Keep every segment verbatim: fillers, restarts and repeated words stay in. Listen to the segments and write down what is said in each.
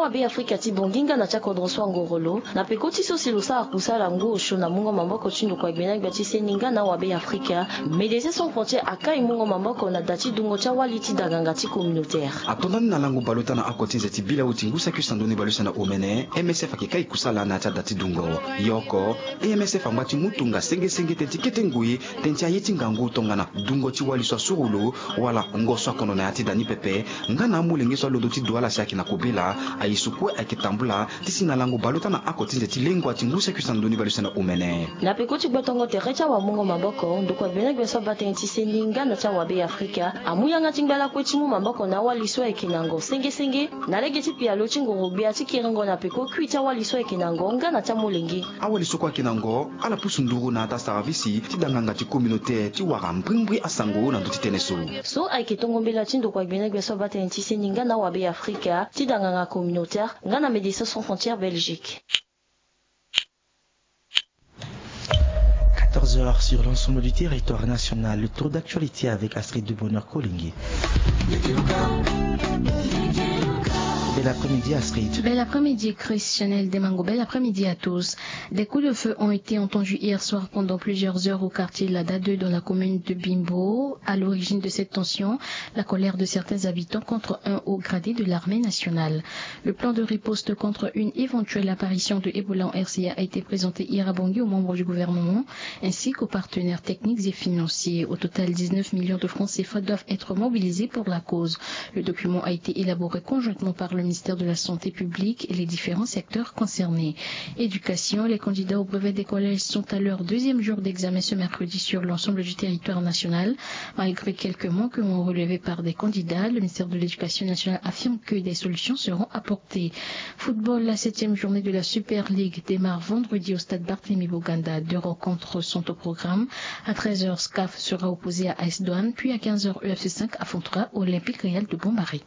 wabe Afrika ti bonginga na cha kodroswa ngorolo na pekoti so silusa akusala ngosho na mungo mamboko chindo kwa gbena gbati seninga na wabe Afrika Médecins Sans Frontières akai mungo mamboko na dati dungo cha waliti daganga ti communautaire atondani na lango balotana akotinze ti bila utingusa kusandoni balusa na omene M S F akikai kusala na cha dati dungo yoko M S F ambati mutunga senge senge tenti ketengui tenti ayeti ngangu tongana dungo ti waliswa surulu wala ngoswa kono na ati dani pepe ngana mulenge so lodo ti douala saki na kobela ayisukwe akitambula tisi na lango balotana akotinze ti lengwa tingusa kusandoni balusa na omene na pekoti gbatongo terecha wa mungo mamboko ndoko bena gbeso batenti seninga na cha wabe Afrika amuyanga tingbala kwetimu mamboko na waliswa ekinango senge senge na legeti pia lo chingo bia ti kiringo na peko kwita waliswa ekinango ngana cha mulenge awaliswa kwa kinango ala pusunduru na ata service ti danganga ti communauté ti wara mbringwi asango na nduti teneso so aiketongo mbela tindo kwa bena gbeso batenti seninga na wabe Afrika ti danganga communautaire ngana Médecins Sans Frontières Belgique. quatorze heures sur l'ensemble du territoire national, le tour d'actualité avec Astrid de Bonheur Kolingui. Bel après-midi Astrid. Bel après-midi Christianel Demango, bel après-midi à tous. Des coups de feu ont été entendus hier soir pendant plusieurs heures au quartier Lada deux dans la commune de Bimbo. À l'origine de cette tension, la colère de certains habitants contre un haut gradé de l'armée nationale. Le plan de riposte contre une éventuelle apparition de Ebola en R C A a été présenté hier à Bangui aux membres du gouvernement ainsi qu'aux partenaires techniques et financiers. Au total, dix-neuf millions de francs C F A doivent être mobilisés pour la cause. Le document a été élaboré conjointement par le ministère de la Santé publique et les différents secteurs concernés. Éducation, les candidats au brevet des collèges sont à leur deuxième jour d'examen ce mercredi sur l'ensemble du territoire national. Malgré quelques manquements relevés par des candidats, le ministère de l'Éducation nationale affirme que des solutions seront apportées. Football, la septième journée de la Super League démarre vendredi au stade Barthélemy Boganda. Deux rencontres sont au programme. À treize heures, S C A F sera opposé à A S Douane, puis à quinze heures, E F C cinq affrontera Olympique Réal de Bombari.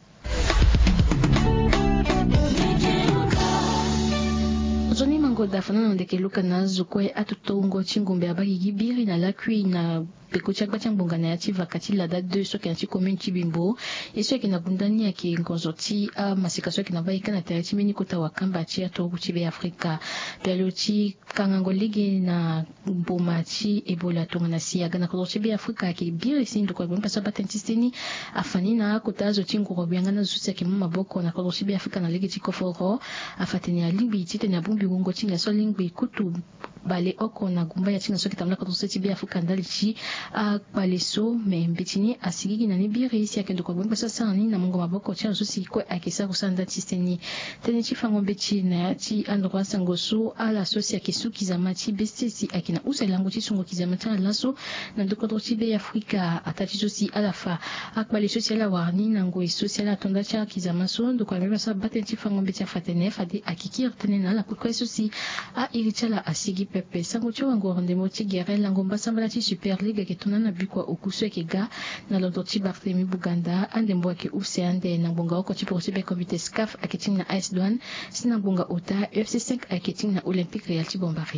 Zoni mango dafana ndeke lukana zukwe atutongo chingombe abagi gibiri na lakui na pekocha bacha mbongana ya tiva kati Lada deux soki anti commune Chibimbo eso ki na bundani ya ki nkonzoti a masika soki na baika na tereti mini kota wakamba chi atoku chibe Afrika peloti kangango ligi na bomati Ebola tonga siaga na konzoti be Afrika ki biri sindu kwa bomba sabata ntisteni afani na kota zo chingo robianga na zusia ki maboko na konzoti be Afrika na ligi tikoforo afateni ya limbi tite na bumbi ngongo chinga so lingbi kutu bale oko na gumba ya chinga soki tamla konzoti be Afrika ndali chi a baleso me mbitini asigigi na nibiri isi akendo kwa bomba sasa ni na mungo maboko cha zusi ko akisa kusanda tisteni teni chifango bechi na ti androa sangosu ala sosi akisu kizamati bestesi akina uselango chisungo kizamati alaso na ndoko chibe Afrika atati sosi alafa akbale sosi ala warni na ngo sosi ala tonda cha kizamaso ndoko kwa sa baten chifango bechi fatene fadi akikir tenena la kwa sosi a irichala asigi pepe sango cho ngo ndemo ti gere langomba sambala ti Super League ke tunana bikwa okusu ekega na lodoti Barthélemy Buganda ande mbwake use ande na bonga oko chipo chibe comité S C A F aketing na A S Douane sina bonga ota E F C cinq aketing na Olympique Réal ti Bombari.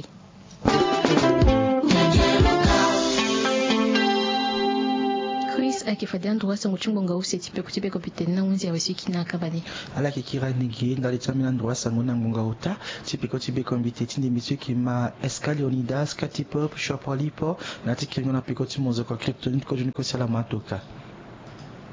Chris akifadhiana droit sango chimbonga use tipe kutibe comité na unzi awesiki na kabani ala kikira nigi ndali chamina droit sango na bonga ota tipe kutibe comité tindi monsieur qui ma Escalionidas Catipop Chopolipo na tikirino na pikoti mozo kwa kryptonite ko juni ko sala matoka